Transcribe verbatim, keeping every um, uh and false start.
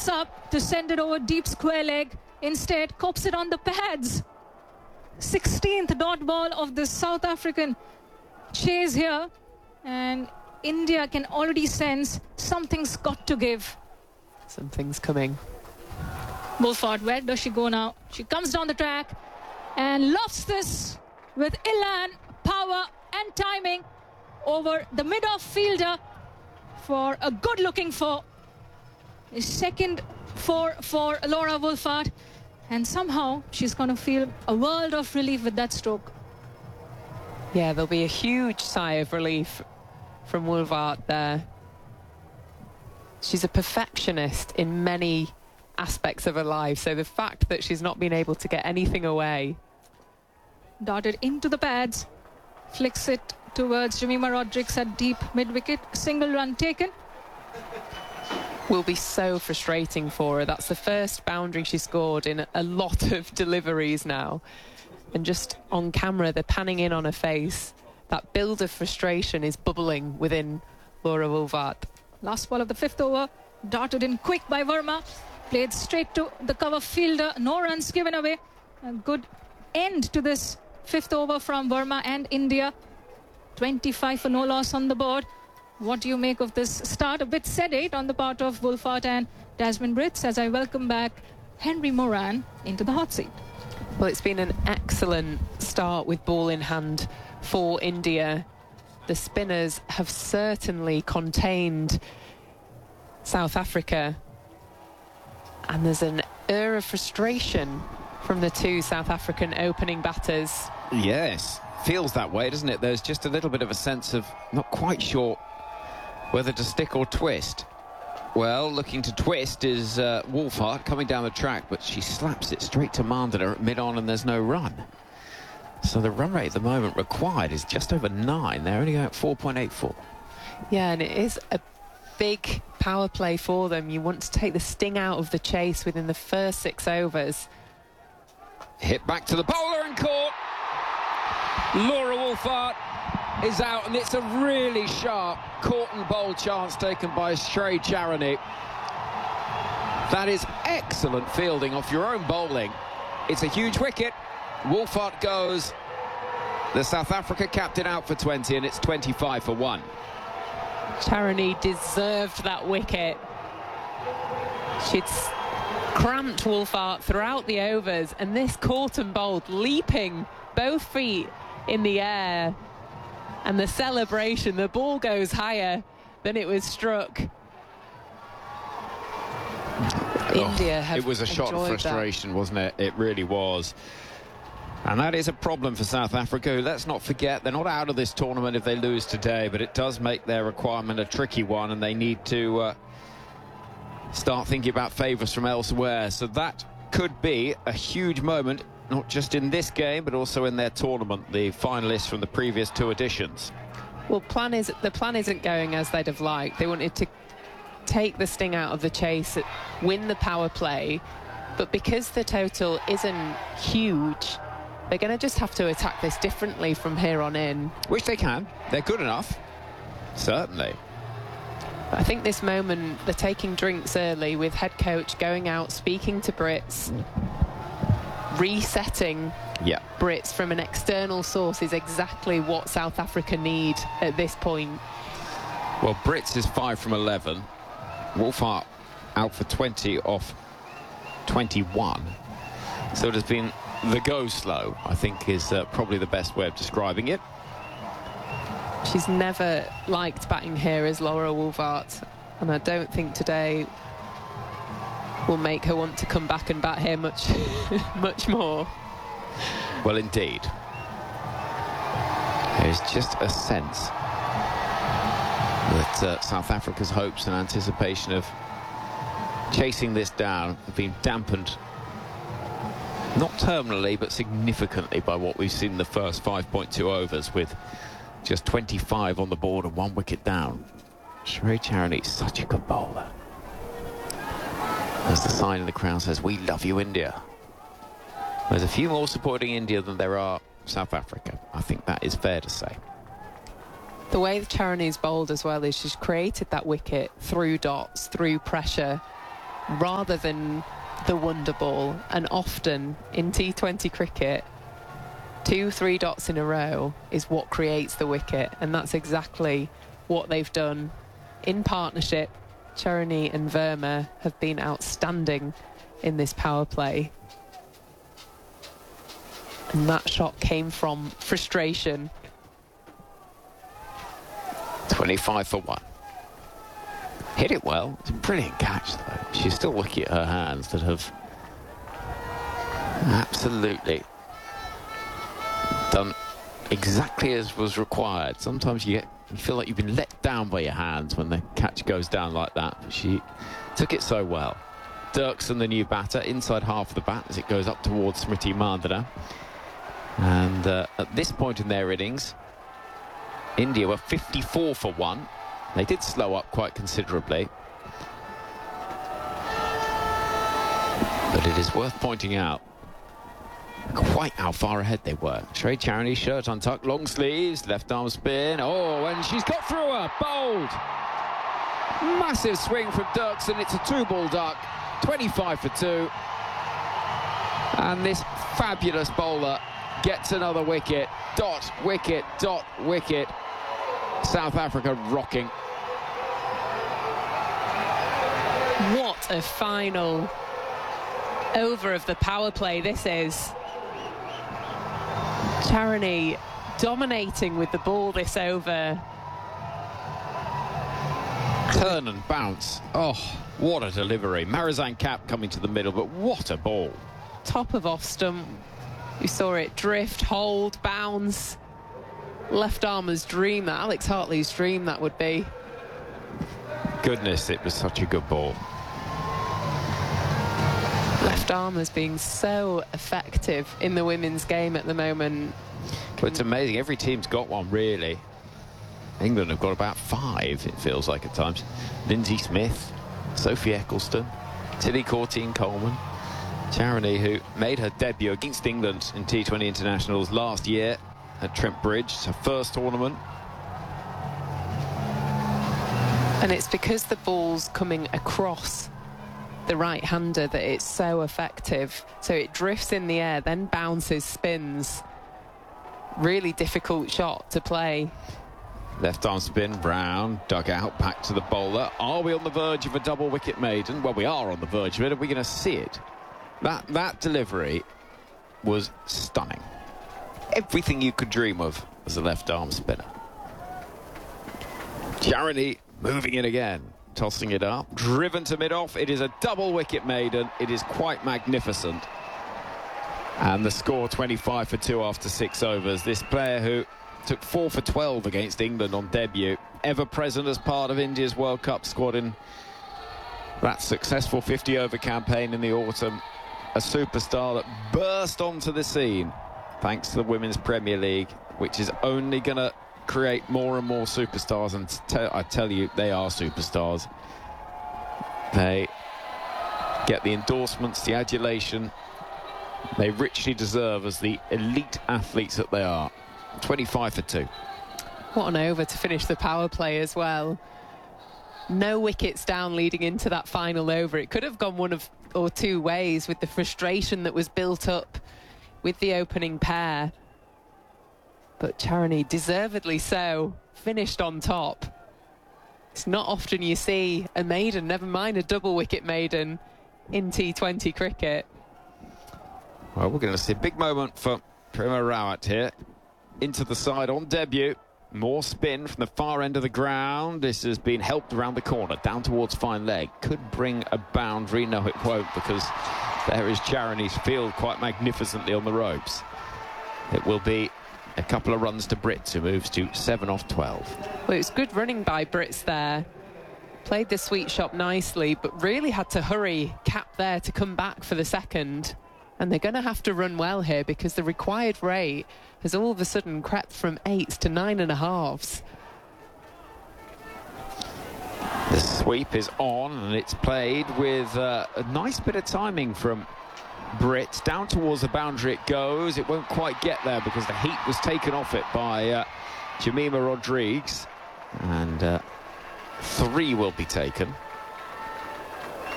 looks up to send it over deep square leg. Instead, cops it on the pads. sixteenth dot ball of the South African chase here. And India can already sense something's got to give. Something's coming. Wolfart, where does she go now? She comes down the track and lofts this with elan, power and timing over the mid-off fielder for a good-looking four. A second four for Laura Wolfart. And somehow she's going to feel a world of relief with that stroke. Yeah, there'll be a huge sigh of relief from Wolfart there. She's a perfectionist in many aspects of her life, so the fact that she's not been able to get anything away. Darted into the pads, flicks it towards Jemima Rodrigues at deep mid-wicket, single run taken. Will be so frustrating for her. That's the first boundary she scored in a lot of deliveries now. And just on camera, they're panning in on her face. That build of frustration is bubbling within Laura Wolfart. Last ball of the fifth over, darted in quick by Verma, played straight to the cover fielder, no runs given away. A good end to this fifth over from Verma and India. twenty-five for no loss on the board. What do you make of this start? A bit sedate on the part of Wolfart and Dasmin Brits as I welcome back Henry Moran into the hot seat. Well, it's been an excellent start with ball in hand for India. The spinners have certainly contained South Africa. And there's an air of frustration from the two South African opening batters. Yes, feels that way, doesn't it? There's just a little bit of a sense of not quite sure whether to stick or twist. Well, looking to twist is uh, Wolfart coming down the track, but she slaps it straight to Mandana at mid-on and there's no run. So the run rate at the moment required is just over nine. They're only going at four point eight four. Yeah, and it is a big power play for them. You want to take the sting out of the chase within the first six overs. Hit back to the bowler and caught. Laura Wolfart is out, and it's a really sharp caught and bowled chance taken by Shrey Charani. That is excellent fielding off your own bowling. It's a huge wicket. Wolfart goes. The South Africa captain out for twenty, and it's twenty-five for one. Charani deserved that wicket. She'd cramped Wolfart throughout the overs, and this caught and bowled, leaping both feet in the air. And the celebration, the ball goes higher than it was struck. Oh, India have It was a shot of frustration, that. wasn't it? It really was. And that is a problem for South Africa, who, let's not forget, they're not out of this tournament if they lose today, but it does make their requirement a tricky one, and they need to uh, start thinking about favours from elsewhere. So that could be a huge moment, not just in this game, but also in their tournament, the finalists from the previous two editions. Well, plan is the plan isn't going as they'd have liked. They wanted to take the sting out of the chase, win the power play, but because the total isn't huge, they're going to just have to attack this differently from here on in. Which they can. They're good enough. Certainly. But I think this moment, they're taking drinks early with head coach going out, speaking to Brits, resetting yeah. Brits from an external source is exactly what South Africa need at this point. Well, Brits is five from eleven. Wolfart out for twenty off twenty-one. So it has been the go slow, I think, is uh, probably the best way of describing it. She's never liked batting here as Laura Wolfart, and I don't think today will make her want to come back and bat here much, much more. Well, indeed. There's just a sense that uh, South Africa's hopes and anticipation of chasing this down have been dampened, not terminally, but significantly by what we've seen in the first five point two overs, with just twenty-five on the board and one wicket down. Shrey Charani is such a good bowler. As the sign in the crowd says, "We love you, India." There's a few more supporting India than there are South Africa. I think that is fair to say. The way that Charani's bowled as well is she's created that wicket through dots, through pressure. rather than the wonder ball. And often in T twenty cricket, two, three dots in a row is what creates the wicket, and that's exactly what they've done in partnership. Charani and Verma have been outstanding in this power play. And that shot came from frustration. twenty-five for one. Hit it well. It's a brilliant catch, though. She's still looking at her hands that have absolutely done exactly as was required. Sometimes you get you feel like you've been let down by your hands when the catch goes down like that. But she took it so well. Dirksen, the new batter, inside half of the bat as it goes up towards Smriti Mandana. And uh, at this point in their innings, India were fifty-four for one. They did slow up quite considerably. But it is worth pointing out quite how far ahead they were. Shrey Charani, shirt untucked, long sleeves, left arm spin. Oh, and she's got through her. Bowled. Massive swing from Dirksen. It's a two-ball duck. twenty-five for two. And this fabulous bowler gets another wicket. Dot, wicket, dot, wicket. South Africa rocking. What a final over of the power play this is. Charani dominating with the ball this over. Turn and bounce. Oh, what a delivery. Marizan Cap coming to the middle, but what a ball. Top of off stump. You saw it drift, hold, bounce. Left armer's dream, that Alex Hartley's dream that would be. Goodness, it was such a good ball. Left armers being so effective in the women's game at the moment. But it's amazing, every team's got one, really. England have got about five, it feels like at times. Lindsay Smith, Sophie Eccleston, Tilly Courtine Coleman, Charani, who made her debut against England in T twenty internationals last year at Trent Bridge. It's her first tournament. And it's because the ball's coming across the right-hander that it's so effective. So it drifts in the air, then bounces, spins. Really difficult shot to play. Left arm spin, Brown, dug out, back to the bowler. Are we on the verge of a double wicket maiden? Well, we are on the verge of it. Are we going to see it? That, that delivery was stunning. Everything you could dream of as a left arm spinner. Charani moving in again, tossing it up, driven to mid-off. It is a double wicket maiden. It is quite magnificent. And the score twenty-five for two after six overs. This player who took four for twelve against England on debut, ever present as part of India's World Cup squad in that successful fifty over campaign in the autumn. A superstar that burst onto the scene thanks to the Women's Premier League, which is only going to create more and more superstars. And te- I tell you, they are superstars. They get the endorsements, the adulation they richly deserve as the elite athletes that they are. twenty-five for two. What an over to finish the power play as well. No wickets down leading into that final over. It could have gone one of or two ways with the frustration that was built up with the opening pair. But Charani, deservedly so, finished on top. It's not often you see a maiden, never mind a double wicket maiden, in T twenty cricket. Well, we're going to see a big moment for Prema Rawat here. Into the side on debut. More spin from the far end of the ground. This has been helped around the corner, down towards fine leg. Could bring a boundary. No, it won't, because there is Charani's field quite magnificently on the ropes. It will be a couple of runs to Brits, who moves to seven off twelve. Well, it was good running by Brits there. Played the sweet shot nicely, but really had to hurry Cap there to come back for the second. And they're going to have to run well here, because the required rate has all of a sudden crept from eights to nine and a halves. The sweep is on, and it's played with uh, a nice bit of timing from Britt. Down towards the boundary it goes. It won't quite get there because the heat was taken off it by uh, Jemima Rodrigues. And uh, three will be taken.